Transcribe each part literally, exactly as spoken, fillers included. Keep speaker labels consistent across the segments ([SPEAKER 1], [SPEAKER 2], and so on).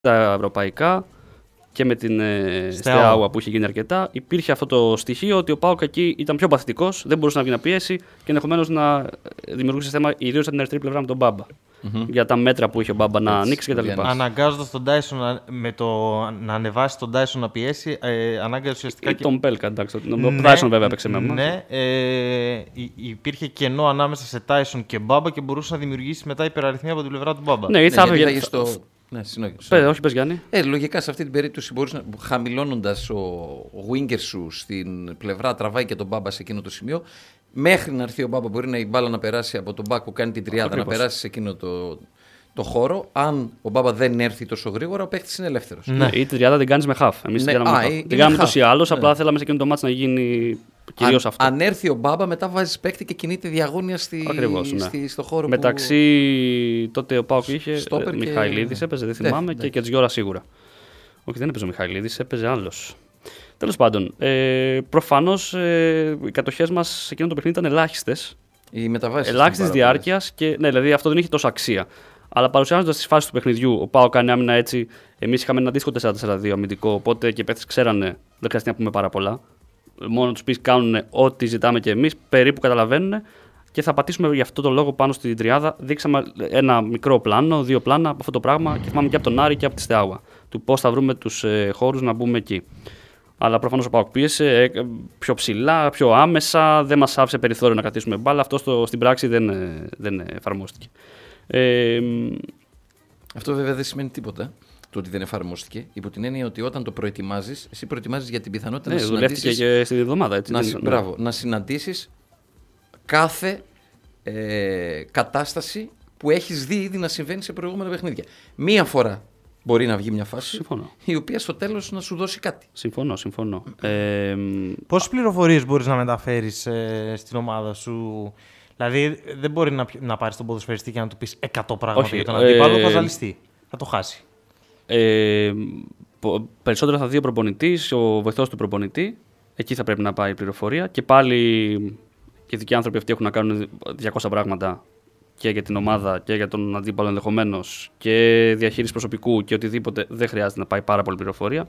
[SPEAKER 1] τα ευρωπαϊκά και με την Στεάουα που είχε γίνει αρκετά, υπήρχε αυτό το στοιχείο ότι ο ΠΑΟΚ εκεί ήταν πιο παθητικός, δεν μπορούσε να βγει να πιέσει και ενδεχομένως να δημιουργούσε θέμα ιδίως από την αριστερή πλευρά με τον Μπάμπα. Mm-hmm. Για τα μέτρα που είχε ο Μπάμπα να ανοίξει κτλ.
[SPEAKER 2] Αναγκάζοντας τον Τάισον να, με το, να ανεβάσει τον Τάισον να πιέσει, ε, ανάγκαζε ουσιαστικά.
[SPEAKER 1] Ή και τον Πέλκα, εντάξει. Τον Τάισον βέβαια έπαιξε με εμάς.
[SPEAKER 2] Ναι, ε, υπήρχε κενό ανάμεσα σε Τάισον και Μπάμπα και μπορούσε να δημιουργήσει μετά υπεραριθμία από την πλευρά του Μπάμπα.
[SPEAKER 1] Ναι, ή θα
[SPEAKER 3] ναι, στο... Ναι,
[SPEAKER 1] πες, όχι, πες Γιάννη.
[SPEAKER 3] Ε, λογικά σε αυτή την περίπτωση μπορείς να, χαμηλώνοντας ο, ο winger σου στην πλευρά, τραβάει και τον Μπάμπα σε εκείνο το σημείο. Μέχρι να έρθει ο Μπάμπα, μπορεί να η μπάλα να περάσει από τον μπακ που κάνει την τριάδα, ακριβώς, να περάσει σε εκείνο το, το χώρο. Αν ο Μπάμπα δεν έρθει τόσο γρήγορα, ο παίκτης είναι ελεύθερος.
[SPEAKER 1] Ναι, ή την τριάδα την κάνεις με χαφ. Εμείς ναι, την κάναμε ούτως ή άλλως, απλά θέλαμε σε εκείνο το μάτς να γίνει κυρίως αυτό.
[SPEAKER 3] Αν έρθει ο Μπάμπα, μετά βάζεις παίκτη και κινείται διαγώνια στη,
[SPEAKER 1] ακριβώς, ναι,
[SPEAKER 3] στη, στο χώρο.
[SPEAKER 1] Μεταξύ που... τότε ο ΠΑΟΚ είχε Μιχαηλίδης, και... έπαιζε, δεν θυμάμαι, και Κατζιόρα σίγουρα. Όχι, δεν έπαιζε ο Μιχαηλίδης, έπαιζε άλλος. Τέλος πάντων, ε, προφανώς ε, οι κατοχές μας σε εκείνο το παιχνίδι ήταν ελάχιστες.
[SPEAKER 3] Οι μεταβάσεις.
[SPEAKER 1] Ελάχιστης διάρκειας και ναι, δηλαδή αυτό δεν είχε τόσο αξία. Αλλά παρουσιάζοντας τις φάσεις του παιχνιδιού, ο ΠΑΟΚ κάνει άμυνα έτσι. Εμείς είχαμε ένα αντίστοιχο τέσσερα τέσσερα δύο αμυντικό, οπότε και οι παίκτες ξέρανε, δεν χρειάζεται να πούμε πάρα πολλά. Μόνο τους πεις κάνουν ό,τι ζητάμε και εμείς, περίπου καταλαβαίνουν και θα πατήσουμε γι' αυτό το λόγο πάνω στην τριάδα. Δείξαμε ένα μικρό πλάνο, δύο πλάνα από αυτό το πράγμα και θυμάμαι και από τον Άρη και από τη Στεάουα. Του πώς θα βρούμε τους ε, χώρους να μπούμε εκεί. Αλλά προφανώς ο ΠΑΟΚ πίεσε ε, πιο ψηλά, πιο άμεσα, δεν μας άφησε περιθώριο να κρατήσουμε μπάλα. Αυτό στο, στην πράξη δεν, ε, δεν εφαρμόστηκε. Ε,
[SPEAKER 3] αυτό βέβαια δεν σημαίνει τίποτα. Το ότι δεν εφαρμόστηκε, υπό την έννοια ότι όταν το προετοιμάζεις, εσύ προετοιμάζεις για την πιθανότητα
[SPEAKER 1] ναι,
[SPEAKER 3] να συναντήσεις.
[SPEAKER 1] Δουλεύτηκε και στην εβδομάδα, έτσι.
[SPEAKER 3] Να,
[SPEAKER 1] ναι.
[SPEAKER 3] Μπράβο, να συναντήσεις κάθε ε, κατάσταση που έχεις δει ήδη να συμβαίνει σε προηγούμενα παιχνίδια. Μία φορά μπορεί να βγει μια φάση, συμφωνώ, η οποία στο τέλος να σου δώσει κάτι.
[SPEAKER 1] Συμφωνώ, συμφωνώ. Ε,
[SPEAKER 2] Πόσες πληροφορίες μπορείς να μεταφέρεις ε, στην ομάδα σου? Δηλαδή, δεν μπορεί να, να πάρεις τον ποδοσφαιριστή και να του πεις εκατό πράγματα για τον αντίπαλο, θα ζαλιστεί, θα το χάσει.
[SPEAKER 1] Ε, περισσότερο θα δει ο προπονητής, ο βοηθός του προπονητή. Εκεί θα πρέπει να πάει η πληροφορία. Και πάλι και οι δικοί άνθρωποι αυτοί έχουν να κάνουν διακόσια πράγματα και για την ομάδα και για τον αντίπαλο ενδεχομένως και διαχείριση προσωπικού και οτιδήποτε. Δεν χρειάζεται να πάει πάρα πολύ πληροφορία.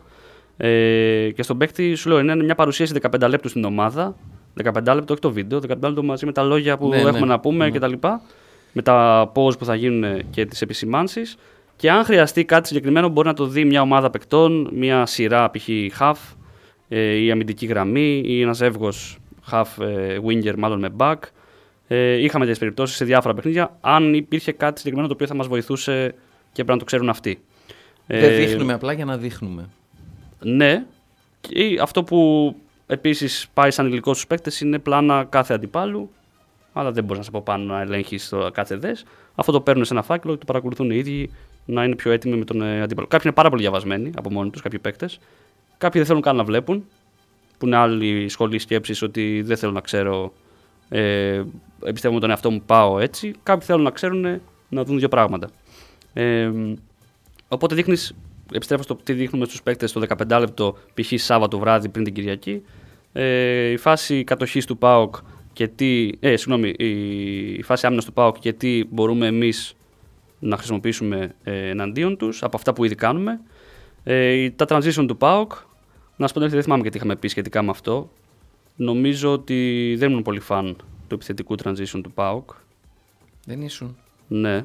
[SPEAKER 1] Ε, και στον παίκτη σου λέω είναι μια παρουσίαση δεκαπέντε λεπτού στην ομάδα. δεκαπέντε λεπτό, όχι το βίντεο, δεκαπέντε λεπτό μαζί με τα λόγια που ναι, έχουμε ναι, να πούμε ναι. κτλ. Με τα pause που θα γίνουν και τις επισημάνσεις. Και αν χρειαστεί κάτι συγκεκριμένο, μπορεί να το δει μια ομάδα παικτών, μια σειρά π.χ. half, ε, η αμυντική γραμμή ή ένα ζεύγος half ε, winger, μάλλον με back. Ε, είχαμε τέτοιες περιπτώσεις σε διάφορα παιχνίδια. Αν υπήρχε κάτι συγκεκριμένο το οποίο θα μας βοηθούσε και πρέπει να το ξέρουν αυτοί.
[SPEAKER 3] Δεν ε, δείχνουμε απλά για να δείχνουμε.
[SPEAKER 1] Ναι. Και αυτό που επίσης πάει σαν υλικό στους παίκτες είναι πλάνα κάθε αντιπάλου. Αλλά δεν μπορεί να σε από πάνω να ελέγχει το κάθε δες. Αυτό το παίρνουν σε ένα φάκελο και το παρακολουθούν οι ίδιοι να είναι πιο έτοιμοι με τον αντίπαλο. Κάποιοι είναι πάρα πολύ διαβασμένοι από μόνοι τους, κάποιοι παίκτες. Κάποιοι δεν θέλουν καν να βλέπουν, που είναι άλλη σχολή σκέψης ότι δεν θέλω να ξέρω, ε, εμπιστεύομαι τον εαυτό μου, πάω έτσι. Κάποιοι θέλουν να ξέρουν να δουν δύο πράγματα. Ε, οπότε δείχνεις, επιστρέφω στο τι δείχνουμε στους παίκτες στο δεκαπέντε λεπτό, π.χ. Σάββατο βράδυ πριν την Κυριακή. Ε, η φάση κατοχής του ΠΑΟΚ και τι, ε, συγγνώμη, η φάση άμυνας του ΠΑΟΚ και τι μπορούμε εμείς να χρησιμοποιήσουμε ε, εναντίον τους από αυτά που ήδη κάνουμε. Ε, τα transition του ΠΑΟΚ, να σου πω δεν θυμάμαι και τι είχαμε πει σχετικά με αυτό. Νομίζω ότι δεν ήμουν πολύ φαν του επιθετικού transition του ΠΑΟΚ.
[SPEAKER 3] Δεν ήσουν.
[SPEAKER 1] Ναι,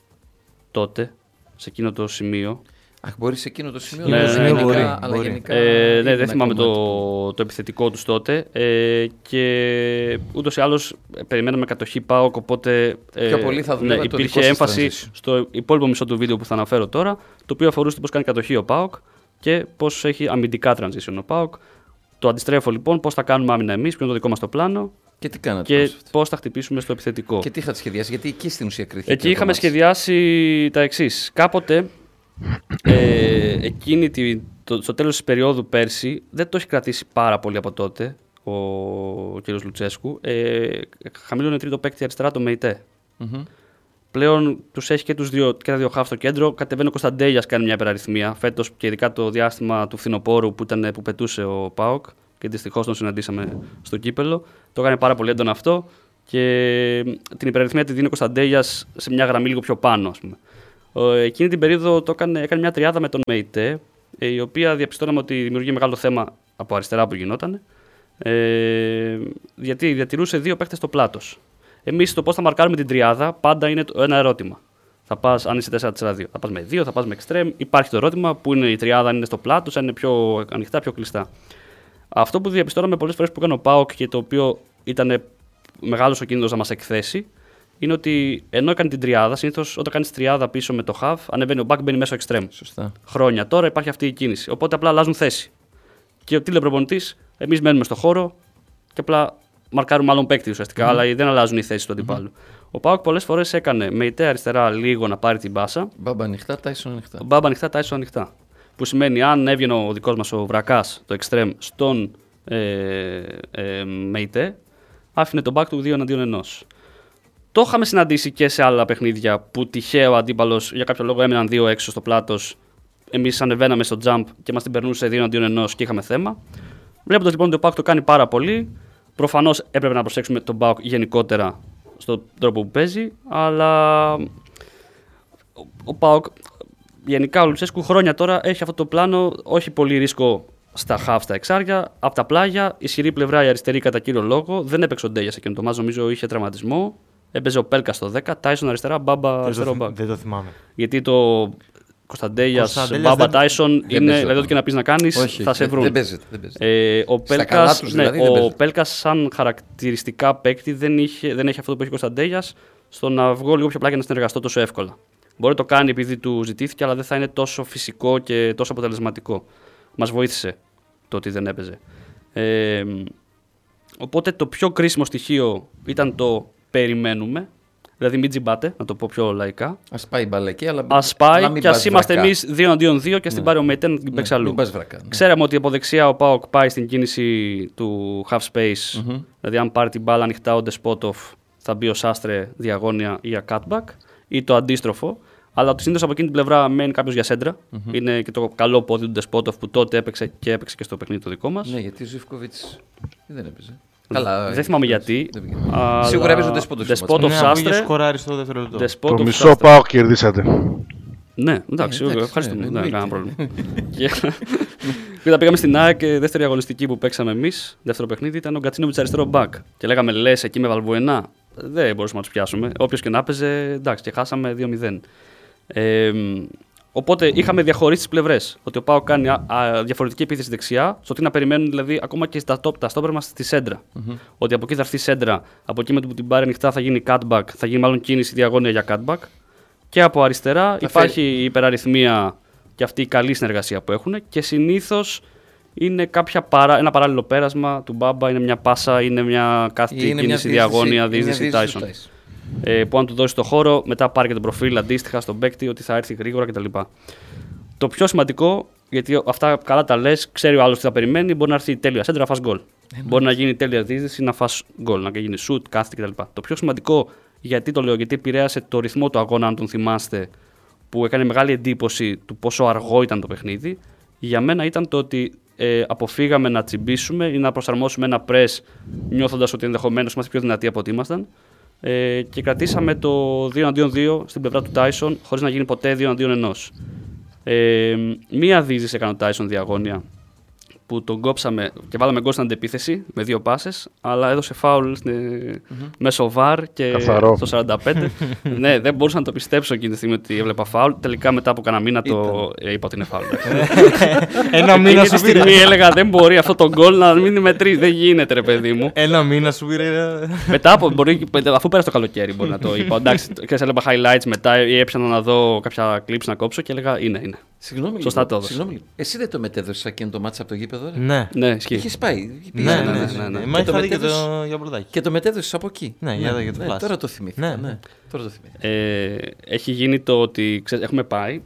[SPEAKER 1] τότε, σε εκείνο το σημείο.
[SPEAKER 3] Αχ, μπορεί σε εκείνο το σημείο
[SPEAKER 1] ναι,
[SPEAKER 3] να
[SPEAKER 1] ναι,
[SPEAKER 3] γενικά,
[SPEAKER 1] μπορεί,
[SPEAKER 3] αλλά
[SPEAKER 1] μπορεί.
[SPEAKER 3] γενικά.
[SPEAKER 1] Ε, ναι, δεν θυμάμαι το, το επιθετικό τους τότε. Ε, και ούτως ή άλλως περιμέναμε κατοχή ΠΑΟΚ, οπότε ε,
[SPEAKER 3] πιο πολύ θα
[SPEAKER 1] ναι, υπήρχε έμφαση στο υπόλοιπο μισό του βίντεο που θα αναφέρω τώρα, το οποίο αφορούσε πώς κάνει κατοχή ο ΠΑΟΚ και πώς έχει αμυντικά transition ο ΠΑΟΚ. Το αντιστρέφω λοιπόν, πώς θα κάνουμε άμυνα εμείς, ποιο είναι το δικό μας το πλάνο.
[SPEAKER 3] Και τι κάνατε.
[SPEAKER 1] Και πώς θα χτυπήσουμε στο επιθετικό.
[SPEAKER 3] Και τι είχατε σχεδιάσει, γιατί εκεί στην ουσία κρίθηκε.
[SPEAKER 1] Εκεί είχαμε σχεδιάσει τα εξής. Κάποτε, ε, εκείνη τη, το, στο τέλος της περίοδου πέρσι, δεν το έχει κρατήσει πάρα πολύ από τότε ο, ο κ. Λουτσέσκου. Ε, χαμηλώνει τρίτο παίκτη αριστερά το ΜΕΙΤΕ. Mm-hmm. Πλέον τους έχει και, τους δύο, και τα δύο χαφ στο κέντρο. Κατεβαίνει ο Κωνσταντέλιας, κάνει μια υπεραριθμία. Φέτος και ειδικά το διάστημα του φθινοπόρου που, ήταν, που πετούσε ο ΠΑΟΚ. Και δυστυχώς τον συναντήσαμε στο κύπελο. Το έκανε πάρα πολύ έντονο αυτό. Και την υπεραριθμία τη δίνει ο Κωνσταντέλιας σε μια γραμμή λίγο πιο πάνω, ας πούμε. Εκείνη την περίοδο το έκανε, έκανε μια τριάδα με τον Μέιτε, η οποία διαπιστώναμε ότι δημιουργεί μεγάλο θέμα από αριστερά που γινόταν. Ε, γιατί διατηρούσε δύο παίκτες στο πλάτος. Εμείς το πώς θα μαρκάρουμε την τριάδα πάντα είναι ένα ερώτημα. Θα πας, αν είσαι τέσσερα τέσσερα δύο, θα πας με δύο, θα πας με extreme. Υπάρχει το ερώτημα που είναι η τριάδα, αν είναι στο πλάτος, αν είναι πιο ανοιχτά, πιο κλειστά. Αυτό που διαπιστώναμε πολλές φορές που έκανε ο ΠΑΟΚ και το οποίο ήταν μεγάλος ο κίνδυνος να μας εκθέσει, είναι ότι ενώ έκανε την τριάδα, συνήθως όταν κάνεις τριάδα πίσω με το half, ανεβαίνει ο back, μπαίνει μέσω extreme.
[SPEAKER 3] Σωστά.
[SPEAKER 1] Χρόνια τώρα υπάρχει αυτή η κίνηση. Οπότε απλά αλλάζουν θέση. Και ο τηλεπροπονητής, εμείς μένουμε στο χώρο και απλά μαρκάρουμε άλλον παίκτη ουσιαστικά, mm. αλλά δεν αλλάζουν οι θέσεις του αντιπάλου. Mm-hmm. Ο ΠΑΟΚ πολλές φορές έκανε με ητέ αριστερά λίγο να πάρει την μπάσα.
[SPEAKER 3] Μπάμπα ανοιχτά, Τάισον ανοιχτά.
[SPEAKER 1] Μπάμπα ανοιχτά, Τάισον ανοιχτά. Που σημαίνει αν έβγαινε ο δικός μας ο Βρακάς, το extreme, στον ε, ε, με ητέ, άφηνε τον back του δύο εναντίον ενός. Το είχαμε συναντήσει και σε άλλα παιχνίδια που τυχαίο ο αντίπαλος για κάποιο λόγο έμειναν δύο έξω στο πλάτος. Εμείς ανεβαίναμε στο jump και μας την περνούσε δύο εναντίον ενός και είχαμε θέμα. Βλέποντας λοιπόν ότι ο ΠΑΟΚ το κάνει πάρα πολύ, προφανώς έπρεπε να προσέξουμε τον ΠΑΟΚ γενικότερα στον τρόπο που παίζει, αλλά ο ΠΑΟΚ γενικά ο Λουτσέσκου χρόνια τώρα έχει αυτό το πλάνο, όχι πολύ ρίσκο στα half, στα εξάρια, από τα πλάγια, ισχυρή πλευρά η αριστερή κατά κύριο λόγο, δεν έπαιξε ο Ντέγιας εκείνο το μάτς, νομίζω είχε τραυματισμό. Έπαιζε ο Πέλκα στο δέκα, Τάισον αριστερά, Μπάμπα αριστερό μπακ.
[SPEAKER 2] Δεν το θυμάμαι.
[SPEAKER 1] Γιατί το Κωνσταντέλιας, Μπάμπα, Τάισον είναι, δηλαδή ό,τι και να πεις να κάνεις θα σε βρουν.
[SPEAKER 3] Δεν παίζεται. Δεν παίζεται.
[SPEAKER 1] Ε, ο Πέλκας, τους, δηλαδή, ναι, ο Πέλκας σαν χαρακτηριστικά παίκτη δεν, είχε, δεν έχει αυτό που έχει ο Κωνσταντέλιας στο να βγω λίγο πιο πλάγια να συνεργαστώ τόσο εύκολα. Μπορεί να το κάνει επειδή του ζητήθηκε, αλλά δεν θα είναι τόσο φυσικό και τόσο αποτελεσματικό. Μας βοήθησε το ότι δεν έπαιζε. Ε, οπότε το πιο κρίσιμο στοιχείο ήταν το περιμένουμε. Δηλαδή, μην τζιμπάτε, να το πω πιο λαϊκά.
[SPEAKER 3] Ας πάει μπαλακή, αλλά.
[SPEAKER 1] Ας πάει και ας είμαστε εμείς δύο αντίον δύο και στην ναι. πάρει ο Μέιτε να την παίξει αλλού.
[SPEAKER 3] Μην πας βρακα, ναι.
[SPEAKER 1] Ξέραμε ότι από δεξιά ο ΠΑΟΚ πάει στην κίνηση του half space. Mm-hmm. Δηλαδή, αν πάρει την μπάλα ανοιχτά ο Ντεσπότοφ, θα μπει ο Σάστρε διαγώνια ή για cutback ή το αντίστροφο. Αλλά συνήθως από εκείνη την πλευρά μένει κάποιος για σέντρα. Mm-hmm. Είναι και το καλό πόδι του Ντεσπότοφ που τότε έπαιξε και έπαιξε και στο παιχνίδι το δικό μας.
[SPEAKER 3] Ναι, γιατί ο Ζιβκοβιτς δεν έπαιζε.
[SPEAKER 1] Καλά, δεν θυμάμαι γιατί.
[SPEAKER 3] Αλλά... Σίγουρα έπαιζε ο Ντεσπότοφ.
[SPEAKER 1] Ντεσπότοφ Σάστρε.
[SPEAKER 2] Σκοράρει στο δεύτερο λεπτό.
[SPEAKER 4] Το μισό ΠΑΟΚ κερδίσατε.
[SPEAKER 1] Ναι, εντάξει, ευχαριστούμε. Δεν κανένα πρόβλημα. Μετά πήγαμε στην ΑΕΚ, δεύτερη αγωνιστική που παίξαμε εμείς. Δεύτερο παιχνίδι ήταν ο Γκατσίνοβιτς αριστερό μπακ. Και λέγαμε, λες εκεί με Βαλβουενά. Δεν μπορούσαμε να του πιάσουμε. Όποιος και να έπαιζε, εντάξει, και χάσαμε δύο μηδέν. Ε, οπότε είχαμε διαχωρίσει τις πλευρές. Ότι ο ΠΑΟΚ κάνει α, α, διαφορετική επίθεση δεξιά, στο τι να περιμένουν δηλαδή ακόμα και στα, τα στόπερ μας στη σέντρα. Mm-hmm. Ότι από εκεί θα έρθει σέντρα, από εκεί με το που την πάρει ανοιχτά θα γίνει cutback, θα γίνει μάλλον κίνηση διαγώνια για cutback. Και από αριστερά θα υπάρχει φέρει. η υπεραριθμία και αυτή η καλή συνεργασία που έχουν. Και συνήθως είναι κάποια παρά, ένα παράλληλο πέρασμα του Μπάμπα, είναι μια πάσα, είναι μια κάθετη είναι κίνηση μια διαγώνια, διείσδυση Τάισον. Ε, που αν του δώσει το χώρο, μετά πάρει και τον προφίλ αντίστοιχα στον παίκτη ότι θα έρθει γρήγορα κτλ. Το πιο σημαντικό, γιατί αυτά καλά τα λες, ξέρει ο άλλος τι θα περιμένει, μπορεί να έρθει η τέλεια σέντρα να φας γκολ. Ε, μπορεί να γίνει τέλεια διείσδυση να φας γκολ, να γίνει σουτ, κάθετη κτλ. Το πιο σημαντικό, γιατί το λέω, γιατί επηρέασε το ρυθμό του αγώνα, αν τον θυμάστε, που έκανε μεγάλη εντύπωση του πόσο αργό ήταν το παιχνίδι, για μένα ήταν το ότι ε, αποφύγαμε να τσιμπήσουμε ή να προσαρμόσουμε ένα press νιώθοντας ότι ενδεχομένως είμαστε πιο δυνατοί από ό,τι ήμασταν. Ε, και κρατήσαμε το δύο αντίον δύο στην πλευρά του Τάισον χωρίς να γίνει ποτέ δύο αντίον ενός. Ε, μία δίζηση έκανε ο Τάισον διαγώνια που τον κόψαμε και βάλαμε γκολ στην αντεπίθεση με δύο πάσες, αλλά έδωσε φάουλ mm-hmm. μέσω βαρ και
[SPEAKER 4] Καθαρό.
[SPEAKER 1] στο σαράντα πέντε. Ναι, δεν μπορούσα να το πιστέψω εκείνη τη στιγμή ότι έβλεπα φάουλ. Τελικά μετά από κανένα μήνα το ε, είπα ότι είναι φάουλ.
[SPEAKER 2] Ένα μήνα σου
[SPEAKER 1] πήρε. Εκείνη τη στιγμή έλεγα δεν μπορεί αυτό το γκολ να μην μετρήσει. Δεν γίνεται, ρε παιδί μου.
[SPEAKER 2] Ένα μήνα σου πήρε.
[SPEAKER 1] Μετά από, μπορεί, αφού πέρασε το καλοκαίρι, μπορεί να το είπα. Εντάξει, έβλεπα highlights μετά ή έψανα να δω κάποια clips να κόψω και έλεγα είναι, είναι.
[SPEAKER 3] Συγγνώμη,
[SPEAKER 1] σωστά το έδωσε.
[SPEAKER 3] Συγγνώμη. Εσύ δεν το μετέδωσε εκείνο το μάτσο από το γήπεδο, ρε?
[SPEAKER 2] Ναι,
[SPEAKER 1] ναι, ισχύει.
[SPEAKER 3] Είχε πάει.
[SPEAKER 2] Ναι, ναι, ναι, ναι. Μα είχα δει και το γιαμπρουδάκι.
[SPEAKER 3] Και το μετέδωσε από εκεί.
[SPEAKER 2] Ναι, για το
[SPEAKER 3] ναι, τώρα το θυμήθηκα. Ναι, ναι. Τώρα το θυμήθηκα.
[SPEAKER 1] Ε, έχει γίνει το ότι ξέρεις, έχουμε πάει.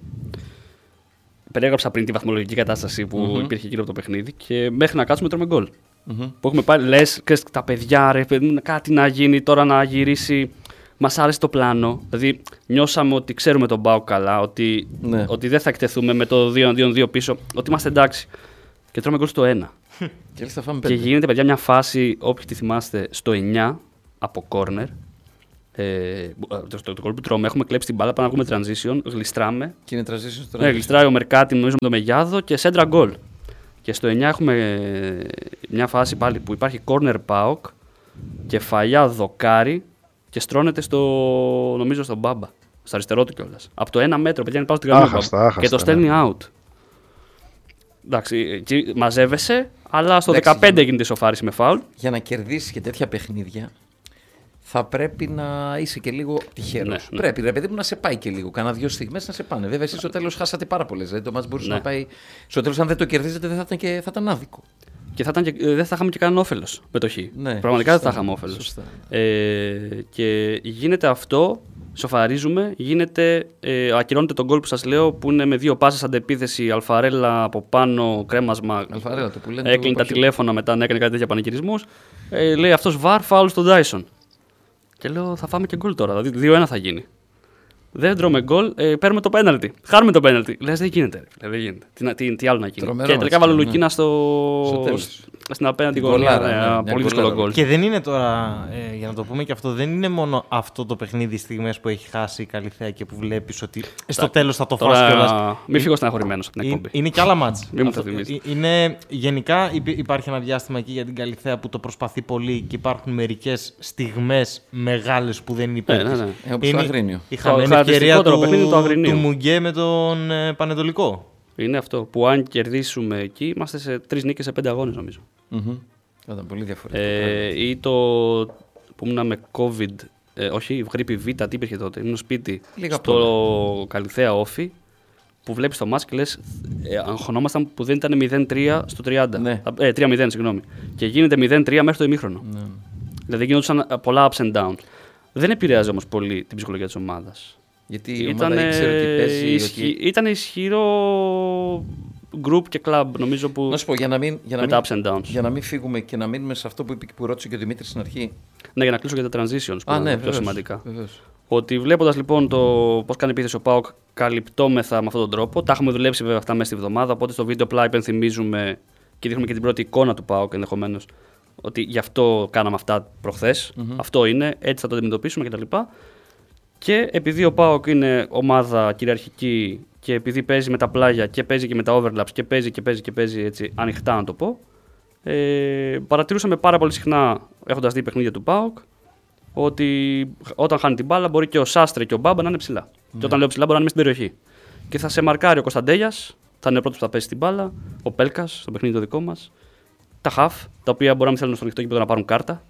[SPEAKER 1] Περιέγραψα πριν τη βαθμολογική κατάσταση που mm-hmm. υπήρχε γύρω από το παιχνίδι και μέχρι να κάτσουμε τρώμε γκολ. Mm-hmm. Που έχουμε πάει, λες, τα παιδιά, ρε, κάτι να γίνει τώρα να γυρίσει. Μας άρεσε το πλάνο. Δηλαδή, νιώσαμε ότι ξέρουμε τον ΠΑΟΚ καλά, ότι, ναι. ότι δεν θα εκτεθούμε με το δύο αντίον δύο πίσω, ότι είμαστε εντάξει. Και τρώμε γκολ στο ένα.
[SPEAKER 3] Και, θα φάμε
[SPEAKER 1] και γίνεται, παιδιά, μια φάση, όποιοι τη θυμάστε, στο εννιά από κόρνερ. Ε, το, το, το γκολ που τρώμε, έχουμε κλέψει την μπάλα, πάμε να βγούμε transition, γλιστράμε.
[SPEAKER 3] Και είναι transition τώρα.
[SPEAKER 1] Ναι, γλιστράει ο Μερκάτι, νομίζω με το Μεγιάδο και σέντρα γκολ. Και στο εννιά έχουμε μια φάση πάλι που υπάρχει corner πάοκ, κεφαλιά δοκάρι και στρώνεται στο, νομίζω στον Μπάμπα. Στο αριστερό του κιόλας. Από το ένα μέτρο, παιδιά, είναι πάνω στην γραμμή και το στέλνει ναι. out. Εντάξει, μαζεύεσαι, αλλά στο Εντάξει, δεκαπέντε γίνεται η σοφάριση με φάουλ.
[SPEAKER 3] Για να κερδίσεις και τέτοια παιχνίδια, θα πρέπει να είσαι και λίγο τυχερός. Ναι, πρέπει, ναι. ρε παιδί μου, να σε πάει και λίγο. Κάνα δύο στιγμές να σε πάνε. Βέβαια, εσείς στο τέλος χάσατε πάρα πολλές. Δηλαδή, το μάτς μπορούσε ναι. να πάει. Στο τέλος, αν δεν το κερδίζετε, δεν θα ήταν, και, θα ήταν άδικο.
[SPEAKER 1] Και, θα ήταν και δεν θα είχαμε και κανένα όφελος με το χ. Ναι, πραγματικά σωστά, δεν θα είχαμε όφελος. Ε, και γίνεται αυτό. Σοφαρίζουμε, γίνεται, ε, ακυρώνεται τον γκολ που σας λέω που είναι με δύο πάσες αντεπίθεση, Αλφαρέλα από πάνω, κρέμασμα.
[SPEAKER 3] Αλφαρέλα, το που λένε.
[SPEAKER 1] Έκλεινε τα τηλέφωνα μετά, να έκανε κάτι τέτοια πανηγυρισμούς. Ε, λέει αυτός βαρ, φάουλ στον Ντάισον. Και λέω θα φάμε και γκολ τώρα, δηλαδή δύο ένα θα γίνει. Δεν τρώμε γκολ, ε, παίρνουμε το πέναλτι. Χάνουμε το πέναλτι. Λες δεν γίνεται. Ρε, δεν γίνεται. Τι, τι, τι άλλο να γίνει. Τρομερό, και τελικά βάλω Λουκίνα ναι. στο... στην απέναντι γωνία. Ναι, ναι, πολύ δύσκολο γκολ.
[SPEAKER 2] Και δεν είναι τώρα, ε, για να το πούμε και αυτό, δεν είναι μόνο αυτό το παιχνίδι στιγμές που έχει χάσει η Καλυθέα και που βλέπεις ότι στο τέλος θα το φας κιόλας.
[SPEAKER 1] Μην φύγω στεναχωρημένος από την εκπομπή.
[SPEAKER 2] Είναι κι άλλα μάτς.
[SPEAKER 1] Μην μου το θυμίσεις.
[SPEAKER 2] Είναι, γενικά υπάρχει ένα διάστημα εκεί για την Καλυθέα που το προσπαθεί πολύ και υπάρχουν μερικές στιγμές μεγάλες που δεν είναι υπέρ της. Η χαμένη ευκαιρία του, του Μουγκέ με τον ε, Πανετολικό.
[SPEAKER 1] Είναι αυτό που αν κερδίσουμε εκεί είμαστε σε τρεις νίκες σε πέντε αγώνες νομίζω.
[SPEAKER 3] Mm-hmm. Ήταν πολύ διαφορετικό.
[SPEAKER 1] Ε, ή το που ήμουν με COVID, ε, όχι γρήπη Β, τι υπήρχε τότε, ήμουν σπίτι Λίγα στο πόλη. Καλυθέα Όφη που βλέπεις το μάτς και λες ε, αγχωνόμασταν που δεν ήταν μηδέν τρία στο τριάντα. Ναι. Ε, τρία μηδέν συγγνώμη. Και γίνεται μηδέν τρία μέχρι το ημίχρονο. Ναι. Δηλαδή γίνονταν πολλά ups and downs. Δεν επηρεάζει όμως πολύ την ψυχολογία της ομάδας.
[SPEAKER 3] Γιατί η ομάδα ήταν, ήξερε ότι παίζει. Ισχυ... Ότι...
[SPEAKER 1] Ήταν ισχυρό group και club νομίζω που.
[SPEAKER 3] Να σου πω για να μην, για να
[SPEAKER 1] με
[SPEAKER 3] μην,
[SPEAKER 1] ups and downs.
[SPEAKER 3] Για να μην φύγουμε και να μείνουμε σε αυτό που, είπε, που ρώτησε και ο Δημήτρης στην αρχή.
[SPEAKER 1] Ναι, για να κλείσω για τα transitions που
[SPEAKER 3] Α,
[SPEAKER 1] είναι
[SPEAKER 3] ναι,
[SPEAKER 1] πιο
[SPEAKER 3] βεβαίως,
[SPEAKER 1] σημαντικά.
[SPEAKER 3] Βεβαίως.
[SPEAKER 1] Ότι βλέποντας λοιπόν το πώς κάνει επίθεση ο ΠΑΟΚ, καλυπτόμεθα με αυτόν τον τρόπο. Τα έχουμε δουλέψει βέβαια αυτά μέσα στη βδομάδα. Οπότε στο βίντεο απλά υπενθυμίζουμε και δείχνουμε και την πρώτη εικόνα του ΠΑΟΚ ενδεχομένως. Ότι γι' αυτό κάναμε αυτά προχθές. Mm-hmm. Αυτό είναι, έτσι θα το αντιμετωπίσουμε κτλ. Και επειδή ο ΠΑΟΚ είναι ομάδα κυριαρχική και επειδή παίζει με τα πλάγια και παίζει και με τα overlaps και παίζει και παίζει και παίζει έτσι ανοιχτά να το πω, ε, παρατηρούσαμε πάρα πολύ συχνά έχοντας δει παιχνίδια του ΠΑΟΚ ότι όταν χάνει την μπάλα μπορεί και ο Σάστρε και ο Μπάμπα να είναι ψηλά. Mm. Και όταν λέω ψηλά μπορεί να είναι στην περιοχή. Και θα σε μαρκάρει ο Κωνσταντέλιας, θα είναι ο πρώτος που θα πέσει την μπάλα, ο Πέλκας στο παιχνίδι το δικό μας, τα χαφ, τα οποία μπορεί να μην θέλουν στο ανοιχτό γήπεδο να πάρουν κάρτα.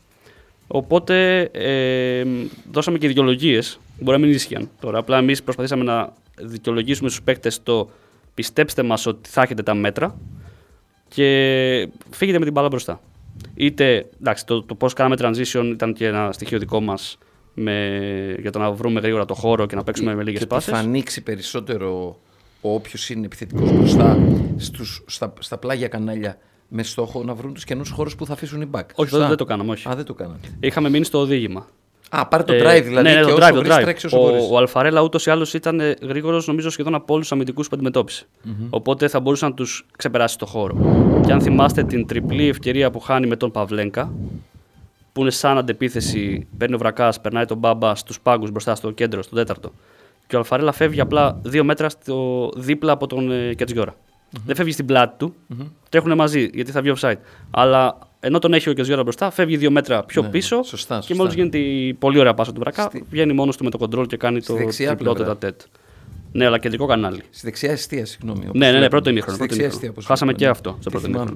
[SPEAKER 1] Οπότε ε, δώσαμε και δικαιολογίες. Μπορεί να μην ίσχυαν τώρα. Απλά εμείς προσπαθήσαμε να δικαιολογήσουμε στους παίκτες το πιστέψτε μας ότι θα έχετε τα μέτρα και φύγετε με την μπάλα μπροστά. Είτε εντάξει, το, το πώς κάναμε transition ήταν και ένα στοιχείο δικό μας με, για το να βρούμε γρήγορα το χώρο και να παίξουμε
[SPEAKER 3] και,
[SPEAKER 1] με λίγες
[SPEAKER 3] και
[SPEAKER 1] πάσες.
[SPEAKER 3] Θα ανοίξει περισσότερο ο όποιος είναι επιθετικός μπροστά στους, στα, στα πλάγια κανάλια. Με στόχο να βρουν τους καινούς χώρους που θα αφήσουν οι back.
[SPEAKER 1] Όχι, δεν, δεν το κάναμε. Όχι.
[SPEAKER 3] Α, δεν το κάναμε.
[SPEAKER 1] Είχαμε μείνει στο οδήγημα.
[SPEAKER 3] Α, πάρε το drive δηλαδή.
[SPEAKER 1] Ναι, ναι,
[SPEAKER 3] και
[SPEAKER 1] το
[SPEAKER 3] όσο
[SPEAKER 1] drive, το drive.
[SPEAKER 3] Τρέξει, όσο
[SPEAKER 1] ο, ο Αλφαρέλα ούτως ή άλλως ήταν γρήγορος, νομίζω, σχεδόν από όλους τους αμυντικούς που αντιμετώπισε. Mm-hmm. Οπότε θα μπορούσε να τους ξεπεράσει το χώρο. Και αν θυμάστε την τριπλή ευκαιρία που χάνει με τον Παυλένκα, που είναι σαν αντεπίθεση, παίρνει ο Βρακάς, περνάει τον Μπάμπα στους πάγκους μπροστά στο κέντρο, στον τέταρτο. Και ο Αλφαρέλα φεύγει απλά δύο μέτρα στο, δίπλα από τον ε, Κετζιόρα. Mm-hmm. Δεν φεύγει στην πλάτη του, mm-hmm. τρέχουν μαζί γιατί θα βγει offside. Αλλά ενώ τον έχει ο Κετζιόρα μπροστά, φεύγει δύο μέτρα πιο ναι, πίσω
[SPEAKER 3] σωστά, σωστά.
[SPEAKER 1] Και μόλις γίνεται η πολύ ωραία πάσα του Βρακά, Στη... βγαίνει μόνος του με το κοντρόλ και κάνει το τριπλό τετατέτ. Ναι, αλλά κεντρικό κανάλι.
[SPEAKER 3] Στη δεξιά αιστεία, συγγνώμη.
[SPEAKER 1] Ναι, ναι, ναι, πρώτο ημίχρονο. Χάσαμε και αυτό στο πρώτο ημίχρονο.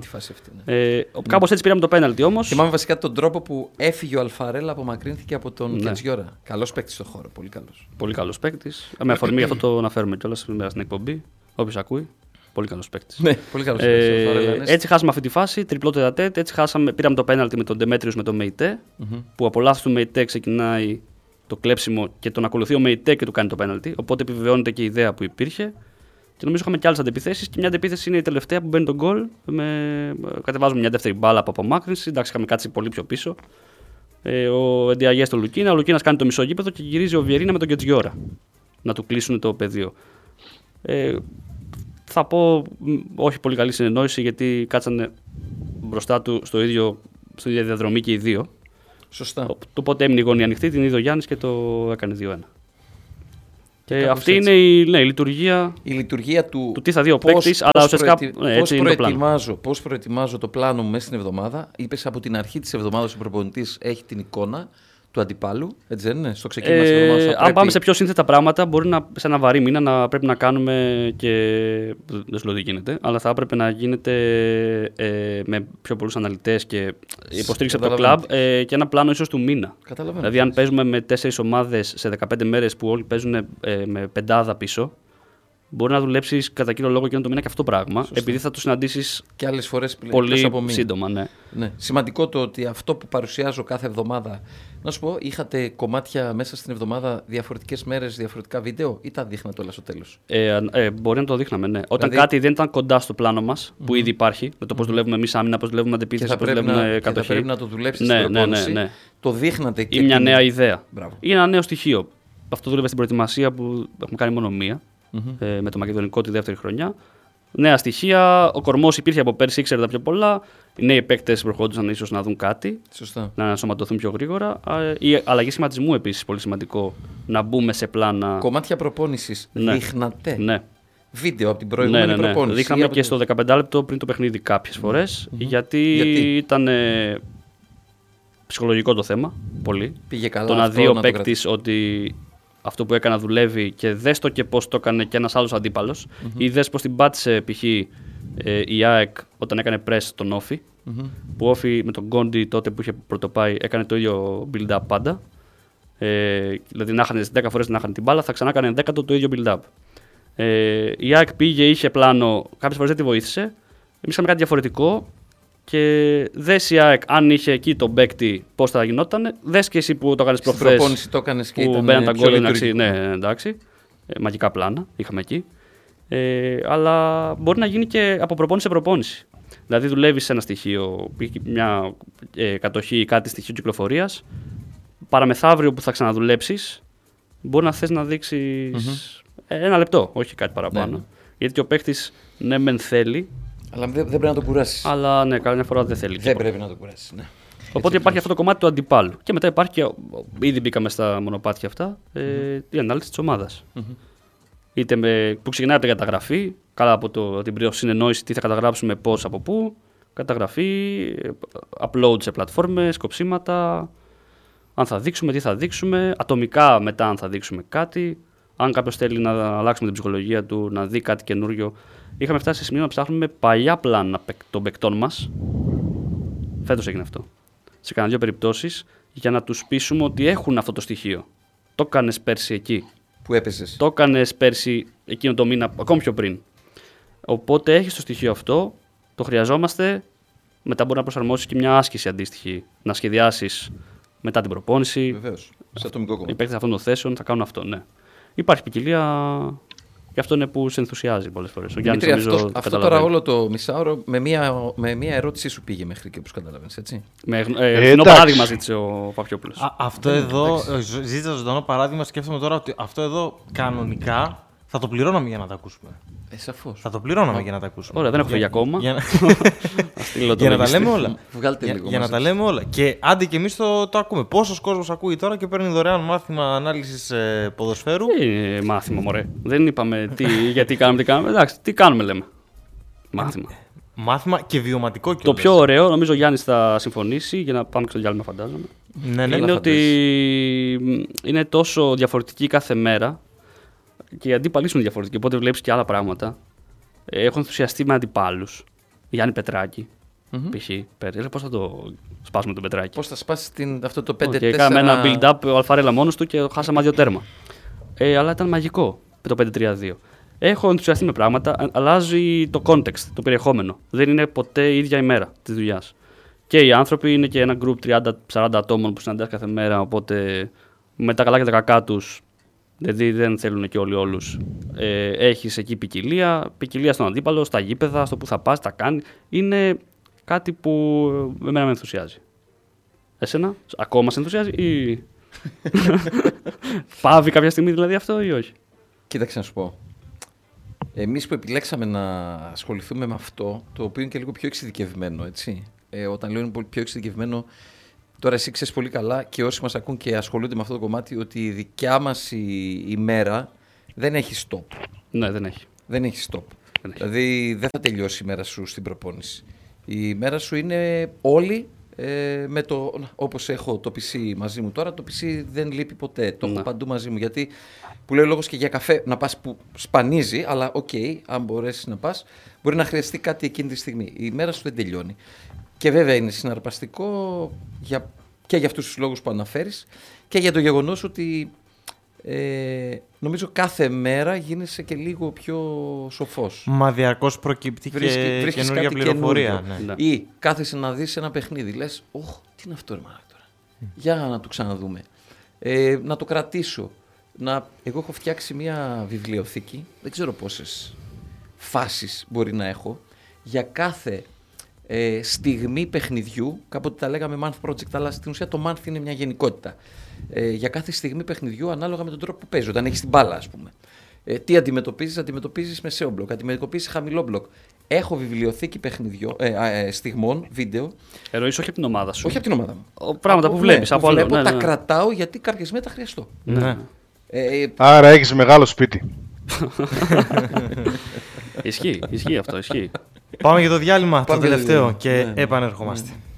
[SPEAKER 1] Κάπως έτσι πήραμε το πέναλτι όμως.
[SPEAKER 3] Θυμάμαι βασικά τον τρόπο που έφυγε ο Αλφαρέλα, απομακρύνθηκε από τον Κετζιόρα. Καλός παίκτης στο χώρο, πολύ καλός.
[SPEAKER 1] Πολύ καλός παίκτης. Με αφορμή αυτό το αναφέρουμε κιόλας στην εκπομπή. Όποιος ακούει. Πολύ καλός παίκτης.
[SPEAKER 3] Ναι, πολύ καλός
[SPEAKER 1] ε, παίκτης. Έτσι χάσαμε αυτή τη φάση, τριπλό τετατέτ. Έτσι χάσαμε, πήραμε το πέναλτι με τον Ντεμέτριος με τον Μεϊτέ. Mm-hmm. Που από λάθος του Μεϊτέ ξεκινάει το κλέψιμο και τον ακολουθεί ο Μεϊτέ και του κάνει το πέναλτι. Οπότε επιβεβαιώνεται και η ιδέα που υπήρχε. Και νομίζω είχαμε και άλλες αντεπιθέσεις. Και μια αντεπίθεση είναι η τελευταία που μπαίνει τον γκολ. Με... Κατεβάζουμε μια δεύτερη μπάλα από απομάκρυνση. Εντάξει, είχαμε κάτσει πολύ πιο πίσω. Ε, ο Εντιαγέ στο Λουκίνα. Ο Λουκίνας κάνει το μισό γήπεδο και γυρίζει ο Βιερίνα με τον Κετζιόρα να του κλείσουν το πεδίο. Ε, Θα πω όχι πολύ καλή συνεννόηση γιατί κάτσανε μπροστά του στο ίδιο, στο ίδιο διαδρομή και οι δύο.
[SPEAKER 3] Σωστά.
[SPEAKER 1] Το πότε έμεινε η γωνία ανοιχτή, την είδε ο Γιάννης και το έκανε δύο ένα. Και κάπως αυτή έτσι. Είναι η, ναι, η λειτουργία,
[SPEAKER 3] η λειτουργία του,
[SPEAKER 1] του τι θα δει ο παίκτης, αλλά ουσιαστικά
[SPEAKER 3] προετι...
[SPEAKER 1] ναι, έτσι
[SPEAKER 3] πώς,
[SPEAKER 1] είναι
[SPEAKER 3] προετοιμάζω,
[SPEAKER 1] το
[SPEAKER 3] πώς προετοιμάζω το πλάνο μου μέσα στην εβδομάδα. Είπες από την αρχή της εβδομάδας ο προπονητής έχει την εικόνα του αντιπάλου, έτσι δεν είναι, στο ξεκίνημα ε, της εβδομάδας.
[SPEAKER 1] Αν
[SPEAKER 3] πρέπει...
[SPEAKER 1] πάμε σε πιο σύνθετα πράγματα, μπορεί να, σε ένα βαρύ μήνα να πρέπει να κάνουμε και. Δεν σου λέω ότι γίνεται, αλλά θα έπρεπε να γίνεται ε, με πιο πολλούς αναλυτές και υποστήριξη από το κλαμπ ε, και ένα πλάνο ίσως του μήνα. Δηλαδή, αν παίζουμε με τέσσερις ομάδες σε δεκαπέντε μέρες που όλοι παίζουν ε, με πεντάδα πίσω. Μπορεί να δουλέψει κατά κύριο λόγο εκείνο το μήνα και αυτό το πράγμα, σωστά. Επειδή θα το συναντήσει
[SPEAKER 3] και άλλες φορές
[SPEAKER 1] πολύ από σύντομα. Ναι.
[SPEAKER 3] Ναι. Σημαντικό το ότι αυτό που παρουσιάζω κάθε εβδομάδα. Να σου πω, είχατε κομμάτια μέσα στην εβδομάδα διαφορετικές μέρες, διαφορετικά βίντεο ή τα δείχνατε όλα στο τέλος?
[SPEAKER 1] Ε, ε, μπορεί να το δείχναμε, ναι. Όταν δηλαδή... κάτι δεν ήταν κοντά στο πλάνο μας, που mm-hmm. ήδη υπάρχει, με το πώς δουλεύουμε εμείς άμυνα, πώς δουλεύουμε αντεπίθεση, πώς δουλεύουμε κατοχή.
[SPEAKER 3] Θα πρέπει να το δουλέψεις
[SPEAKER 1] ναι,
[SPEAKER 3] στην προπόνηση.
[SPEAKER 1] Ναι, ναι, ναι.
[SPEAKER 3] Το δείχνατε και.
[SPEAKER 1] Ή μια την... νέα ιδέα.
[SPEAKER 3] Μπράβο.
[SPEAKER 1] Ή ένα νέο στοιχείο. Αυτό δούλευε στην προετοιμασία που έχουμε κάνει μόνο μία. Mm-hmm. Ε, με το μακεδονικό τη δεύτερη χρονιά. Νέα στοιχεία. Ο κορμός υπήρχε από πέρσι, ήξερε τα πιο πολλά. Οι νέοι παίκτες προχωρούσαν ίσως να δουν κάτι.
[SPEAKER 3] Σωστά.
[SPEAKER 1] Να ενσωματωθούν πιο γρήγορα. Η αλλαγή σχηματισμού επίσης πολύ σημαντικό. Να μπούμε σε πλάνα.
[SPEAKER 3] Κομμάτια προπόνησης.
[SPEAKER 1] Ναι.
[SPEAKER 3] Δείχνατε.
[SPEAKER 1] Ναι.
[SPEAKER 3] Βίντεο από την προηγούμενη
[SPEAKER 1] ναι, ναι, ναι.
[SPEAKER 3] προπόνηση.
[SPEAKER 1] Δείχναμε και το... στο δεκαπέντε λεπτό πριν το παιχνίδι κάποιες φορές. Mm-hmm. Γιατί, γιατί ήταν ε, ψυχολογικό το θέμα. Πολύ.
[SPEAKER 3] Πήγε καλά.
[SPEAKER 1] Το να δει ο παίκτης ότι. Αυτό που έκανα δουλεύει και δες το και πώς το έκανε και ένας άλλος αντίπαλος. Mm-hmm. Ή δες πώς την πάτησε π.χ. Ε, η ΑΕΚ όταν έκανε press τον Όφη. Mm-hmm. Που ο Όφη με τον Γκόντι τότε που είχε πρωτοπάει έκανε το ίδιο build-up πάντα. Ε, δηλαδή να είχαν δέκα φορές να είχαν την μπάλα, θα ξανά έκανε δέκατο το ίδιο build-up. Ε, η ΑΕΚ πήγε, είχε πλάνο, κάποιες φορές δεν τη βοήθησε. Εμείς είχαμε κάτι διαφορετικό. Και δες η ΑΕΚ, αν είχε εκεί τον παίκτη, πώς θα γινόταν. Δες και εσύ που το έκανες προχθές.
[SPEAKER 3] Στην προπόνηση το έκανες και ήταν
[SPEAKER 1] μπαίναν τα γκολ, ναι, εντάξει. Ε, μαγικά πλάνα, είχαμε εκεί. Ε, αλλά μπορεί να γίνει και από προπόνηση σε προπόνηση. Δηλαδή δουλεύεις σε ένα στοιχείο, μια ε, κατοχή ή κάτι στοιχείο κυκλοφορίας. Παραμεθαύριο που θα ξαναδουλέψεις, μπορεί να θες να δείξεις mm-hmm. ένα λεπτό, όχι κάτι παραπάνω. Ναι, ναι. Γιατί ο παίκτης ναι μεν θέλει.
[SPEAKER 3] Αλλά δεν, δεν πρέπει να το κουράσει.
[SPEAKER 1] Αλλά ναι, καμιά φορά δεν θέλει.
[SPEAKER 3] Δεν πρέπει να το κουράσει. Ναι.
[SPEAKER 1] Οπότε υπάρχει αυτό το κομμάτι του αντιπάλου. Και μετά υπάρχει και. Ήδη μπήκαμε στα μονοπάτια αυτά. Mm-hmm. Ε, η ανάλυση τη ομάδα. Mm-hmm. Είτε με, που ξεκινάει από την καταγραφή, καλά από το, την συνεννόηση, τι θα καταγράψουμε, πώς, από πού. Καταγραφή, upload σε πλατφόρμες, κοψίματα. Αν θα δείξουμε, τι θα δείξουμε. Ατομικά μετά, αν θα δείξουμε κάτι. Αν κάποιο θέλει να αλλάξουμε την ψυχολογία του, να δει κάτι καινούριο. Είχαμε φτάσει σε σημείο να ψάχνουμε παλιά πλάνα των παικτών μας. Φέτος έγινε αυτό. Σε κανένα δύο περιπτώσεις για να τους πείσουμε ότι έχουν αυτό το στοιχείο. Το έκανες πέρσι εκεί.
[SPEAKER 3] Που έπαιζες.
[SPEAKER 1] Το έκανες πέρσι εκείνο το μήνα, ακόμη πιο πριν. Οπότε έχεις το στοιχείο αυτό, το χρειαζόμαστε. Μετά μπορεί να προσαρμόσεις και μια άσκηση αντίστοιχη. Να σχεδιάσεις μετά την προπόνηση.
[SPEAKER 3] Βεβαίως. Σε ατομικό κομμάτι.
[SPEAKER 1] Οι παίκτες αυτών των θέσεων θα κάνουν αυτό, ναι. Υπάρχει ποικιλία. Και αυτό είναι που σε ενθουσιάζει πολλές φορές. Ο Γιάννης,
[SPEAKER 3] Δημήτρη, αυτό, αυτό τώρα όλο το μισάωρο με μία, με μία ερώτησή σου πήγε μέχρι και όπως καταλαβαίνεις, έτσι.
[SPEAKER 1] Με ε, ε, παράδειγμα ζήτησε ο Παπιόπουλος.
[SPEAKER 2] Α, αυτό ε, εδώ, ζήτησα ζωντανό παράδειγμα, σκέφτομαι τώρα ότι αυτό εδώ κανονικά θα το πληρώναμε για να τα ακούσουμε.
[SPEAKER 3] Ε, σαφώς.
[SPEAKER 2] Θα το πληρώναμε για να τα ακούσουμε.
[SPEAKER 1] Ωραία, δεν έχω φύγει ακόμα.
[SPEAKER 2] Για, για να τα λέμε όλα.
[SPEAKER 3] Βγάλτε
[SPEAKER 2] για
[SPEAKER 3] λίγο
[SPEAKER 2] για να τα λέμε όλα. Και άντε και εμείς το, το ακούμε. Πόσος κόσμος ακούει τώρα και παίρνει δωρεάν μάθημα ανάλυσης ε, ποδοσφαίρου.
[SPEAKER 1] Ε, μάθημα, μωρέ. Δεν είπαμε τι, γιατί κάνουμε, τι κάνουμε. Εντάξει, τι κάνουμε λέμε. Μάθημα.
[SPEAKER 2] Ε, μάθημα και βιωματικό κιόλας.
[SPEAKER 1] Το πιο ωραίο, νομίζω ο Γιάννης θα συμφωνήσει, για να πάμε και στο διάλειμμα, φαντάζομαι.
[SPEAKER 2] Ναι, ναι,
[SPEAKER 1] είναι ότι είναι τόσο διαφορετική κάθε μέρα. Και οι αντίπαλοι είναι διαφορετικοί, οπότε βλέπεις και άλλα πράγματα. Έχω ενθουσιαστεί με αντιπάλους. Γιάννη Πετράκη, mm-hmm. π.χ. Πέρα, πώς θα το σπάσουμε τον Πετράκη.
[SPEAKER 3] Πώς θα σπάσεις αυτό το πέντε τέσσερα.
[SPEAKER 1] Και έκαμε ένα build-up ο Αλφαρέλα μόνος του και χάσαμε δύο τέρμα. Ε, αλλά ήταν μαγικό το πέντε τρία δύο. Έχω ενθουσιαστεί με πράγματα, αλλάζει το context, το περιεχόμενο. Δεν είναι ποτέ η ίδια ημέρα της δουλειάς. Και οι άνθρωποι είναι και ένα group τριάντα σαράντα ατόμων που συναντάς κάθε μέρα, οπότε με τα καλά και τα κακά τους. Δηλαδή δεν θέλουν και όλοι όλους. Ε, έχεις εκεί ποικιλία, ποικιλία στον αντίπαλο, στα γήπεδα, στο που θα πας, τα κάνει. Είναι κάτι που εμένα με ενθουσιάζει. Εσένα, ακόμα σε ενθουσιάζει ή πάβει κάποια στιγμή δηλαδή αυτό ή όχι?
[SPEAKER 3] Κοίταξε να σου πω. Εμείς που επιλέξαμε να ασχοληθούμε με αυτό, το οποίο είναι και λίγο πιο εξειδικευμένο, έτσι. Ε, όταν λέω είναι πολύ πιο εξειδικευμένο, Τώρα εσύ ξέρεις πολύ καλά και όσοι μας ακούν και ασχολούνται με αυτό το κομμάτι ότι η δικιά μας η, η μέρα δεν έχει stop.
[SPEAKER 1] Ναι, δεν έχει.
[SPEAKER 3] Δεν έχει stop. Δεν έχει. Δηλαδή δεν θα τελειώσει η μέρα σου στην προπόνηση. Η μέρα σου είναι όλη ε, με το. Όπως έχω το πι σι μαζί μου τώρα, το πι σι δεν λείπει ποτέ. Το έχω παντού μαζί μου. Γιατί που λέει ο λόγος και για καφέ να πας που σπανίζει, αλλά οκ, okay, αν μπορέσεις να πας, μπορεί να χρειαστεί κάτι εκείνη τη στιγμή. Η μέρα σου δεν τελειώνει. Και βέβαια είναι συναρπαστικό για, και για αυτούς τους λόγους που αναφέρεις και για το γεγονός ότι ε, νομίζω κάθε μέρα γίνεσαι και λίγο πιο σοφός.
[SPEAKER 2] Μα διαρκώς προκύπτει και καινούργια πληροφορία.
[SPEAKER 3] Ναι. Ή κάθεσαι να δεις ένα παιχνίδι, λες, όχ, τι είναι αυτό ρε μαλάκα τώρα. Mm. Για να το ξαναδούμε. Ε, να το κρατήσω. Να... Εγώ έχω φτιάξει μια βιβλιοθήκη, δεν ξέρω πόσες φάσεις μπορεί να έχω, για κάθε ε, στιγμή παιχνιδιού, κάποτε τα λέγαμε month project, αλλά στην ουσία το month είναι μια γενικότητα. Ε, για κάθε στιγμή παιχνιδιού ανάλογα με τον τρόπο που παίζει, όταν έχεις την μπάλα ας πούμε. Ε, τι αντιμετωπίζεις, αντιμετωπίζεις μεσαίο μπλοκ, αντιμετωπίζεις χαμηλό μπλοκ. Έχω βιβλιοθήκη παιχνιδιών, ε, ε, στιγμών, βίντεο.
[SPEAKER 1] Εννοείς όχι από την ομάδα σου.
[SPEAKER 3] Όχι από την ομάδα μου.
[SPEAKER 1] Ο, πράγματα από, που βλέπεις
[SPEAKER 3] ναι,
[SPEAKER 1] από άλλο.
[SPEAKER 3] Βλέπω,
[SPEAKER 1] ναι,
[SPEAKER 3] τα
[SPEAKER 1] ναι.
[SPEAKER 3] κρατάω γιατί κάποιες μέρες τα χρειαστώ.
[SPEAKER 1] Ναι.
[SPEAKER 3] Ε,
[SPEAKER 4] Άρα έχεις μεγάλο σπίτι.
[SPEAKER 1] Ισχύει, ισχύει αυτό, ισχύει.
[SPEAKER 2] Πάμε για το διάλειμμα, το τελευταίο, και ναι, επανερχόμαστε. Ναι.